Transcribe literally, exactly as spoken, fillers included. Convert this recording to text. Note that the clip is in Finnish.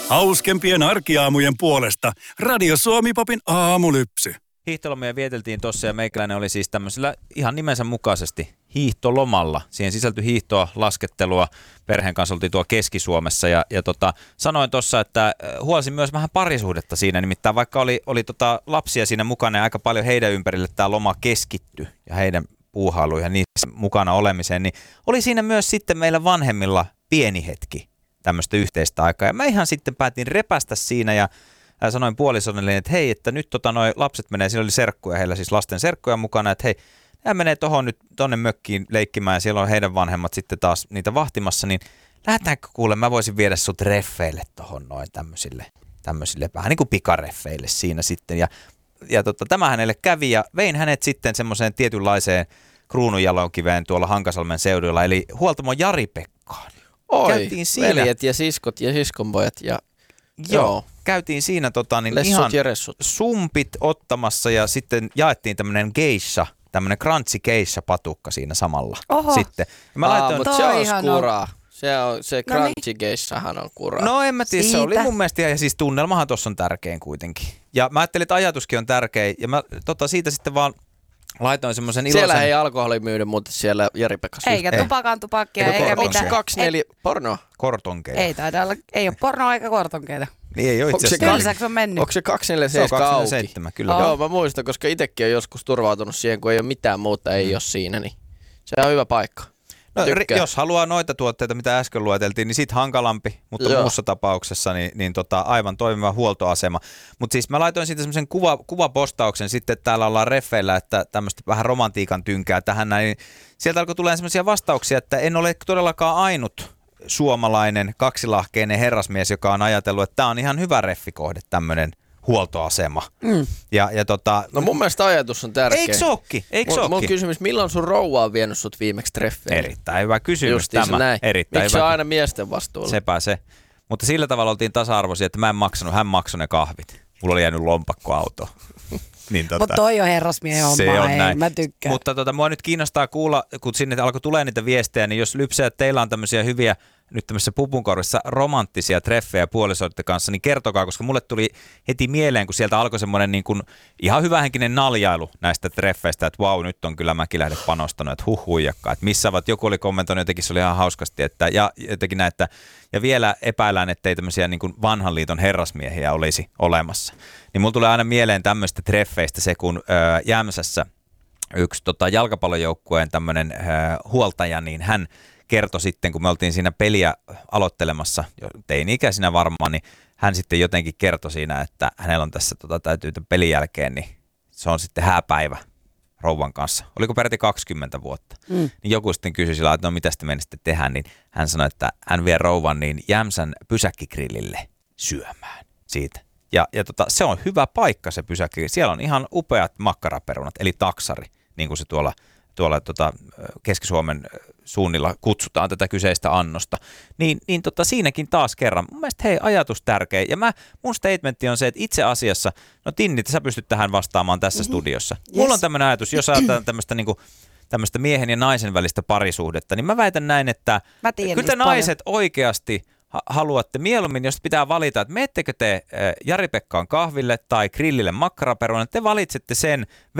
Hauskempien arkiaamujen puolesta Radio Suomi-popin aamulypsy. Hiihtolomia vieteltiin tuossa ja meikäläinen oli siis tämmöisellä ihan nimensä mukaisesti hiihtolomalla. Siihen sisältyi hiihtoa, laskettelua. Perheen kanssa oltiin tuolla Keski-Suomessa ja, ja tota, sanoin tuossa, että huolisin myös vähän parisuhdetta siinä. Nimittäin vaikka oli, oli tota lapsia siinä mukana ja aika paljon heidän ympärille tämä loma keskittyi ja heidän puuhailuihin ja niissä mukana olemiseen, niin oli siinä myös sitten meillä vanhemmilla pieni hetki tämmöistä yhteistä aikaa. Ja mä ihan sitten päätin repästä siinä ja sanoin puolisonnelle, että hei, että nyt tota noi lapset menee, siellä oli serkkuja, heillä siis lasten serkkuja mukana, että hei, nämä menee tohon nyt tonne mökkiin leikkimään ja siellä on heidän vanhemmat sitten taas niitä vahtimassa, niin lähdetäänkö kuule, mä voisin viedä sut reffeille tohon noin tämmöisille, tämmöisille vähän niin kuin pikareffeille siinä sitten. Ja, ja tota, tämä hänelle kävi ja vein hänet sitten semmoiseen tietynlaiseen kruununjalokiveen tuolla Hankasalmen seudulla, eli huoltamo Jari-Pekkaan. Oi, käytiin siinä, veljet ja siskot ja siskonpojat ja joo, joo. Käytiin siinä tota, niin ihan sumpit ottamassa ja sitten jaettiin tämmöinen geisha, tämmöinen crunchi geisha patukka siinä samalla. Oho. Sitten. Mä Aa, laitoin, mutta se on kuraa. Se, on, se No crunchy geishahan on kuraa. no en mä tiedä, se Siitä. oli mun mielestä, ja siis tunnelmahan tuossa on tärkein kuitenkin. Ja mä ajattelin, että ajatuskin on tärkein, ja mä tota, siitä sitten vaan laitoin semmoisen iloisen. Siellä ei alkoholi myydy, mutta siellä Jari-Pekassa. Eikä Ei. tupakan tupakkia, Eikä eikä kortonkeja. mitään. Onko kaksi neljä pornoa? Kortonkeja. Ei taida olla, ei ole pornoa eikä kortonkeita. Niin ei ole itse Onko se asiassa. Tylsäksi on mennyt. Onko se kaksi neljä Se on seitsemän auki? kaksikymmentäseitsemän, kyllä. Oh. Joo, mä muistan, koska itsekin on joskus turvautunut siihen, kun ei ole mitään muuta, ei Mm. ole siinä, niin se on hyvä paikka. No, Tykkään. jos haluaa noita tuotteita, mitä äsken lueteltiin, niin sit hankalampi, mutta Joo. muussa tapauksessa niin, niin tota, aivan toimiva huoltoasema. Mutta siis mä laitoin siitä semmoisen kuva, kuvapostauksen sitten, että täällä ollaan reffeillä, että tämmöistä vähän romantiikan tynkää tähän näin. Niin sieltä alkoi tulee semmoisia vastauksia, että en ole todellakaan ainut suomalainen kaksilahkeinen herrasmies, joka on ajatellut, että tämä on ihan hyvä reffikohde, tämmöinen huoltoasema. Mm. Ja, ja tota, No mun mielestä ajatus on tärkeä. eikö se ookin? Eikö se Mun, mun ookin? kysymys, milloin sun rouva on vienyt sut viimeksi treffeille? Erittäin hyvä kysymys Justiinsa tämä. näin. Erittäin Miksi se hyvä. on aina miesten vastuulla? Sepä se. Mutta sillä tavalla oltiin tasa-arvoisia, että mä en maksanut, hän maksoi ne kahvit. Mulla oli jäänyt lompakkoauto. niin tota, Mutta toi on herrasmiehen homma, se on ei, näin. mä tykkään. Mutta tota, mua nyt kiinnostaa kuulla, kun sinne alkoi tulee niitä viestejä, niin jos lypsäjät, teillä on tämmöisiä hyviä, nyt tämmöisissä pupunkorvissa romanttisia treffejä puolisoiden kanssa, niin kertokaa, koska mulle tuli heti mieleen, kun sieltä alkoi semmoinen niin kuin ihan hyvähenkinen naljailu näistä treffeistä, että vau, nyt on kyllä Mäkilähde panostanut, että huh huijakkaa, että missä ovat, joku oli kommentoinut jotenkin, se oli ihan hauskasti, että ja jotenkin näin, että ja vielä epäillään, ettei tämmöisiä niin kuin vanhan liiton herrasmiehiä olisi olemassa. Niin mulla tulee aina mieleen tämmöistä treffeistä se, kun öö, Jämsässä yksi tota, jalkapallojoukkueen tämmöinen öö, huoltaja, niin hän kertoi sitten, kun me oltiin siinä peliä aloittelemassa, teini-ikäisinä varmaan, niin hän sitten jotenkin kertoi siinä, että hänellä on tässä, tota, täytyy tämän pelin jälkeen, niin se on sitten hääpäivä rouvan kanssa. Oliko peräti kaksikymmentä vuotta? Mm. Niin joku sitten kysyi sillä, että no mitä te menisitte tehdä, niin hän sanoi, että hän vie rouvan niin Jämsän pysäkkigrillille syömään siitä. Ja, ja tota, se on hyvä paikka se pysäkki. Siellä on ihan upeat makkaraperunat, eli taksari, niin kuin se tuolla, tuolla tota, Keski-Suomen suunnilla kutsutaan tätä kyseistä annosta. Niin, niin tota, siinäkin taas kerran, mun mielestä hei, ajatus tärkeä. Ja mä, mun statementti on se, että itse asiassa, no Tinni, sä pystyt tähän vastaamaan tässä mm-hmm. studiossa. Yes. Mulla on tämmöinen ajatus, jos ajatellaan tämmöistä niinku, tämmöistä miehen ja naisen välistä parisuhdetta, niin mä väitän näin, että kyllä te naiset paljon oikeasti haluatte mieluummin, jos pitää valita, että meettekö te Jari-Pekkaan kahville tai grillille makkaraperunat, te valitsette sen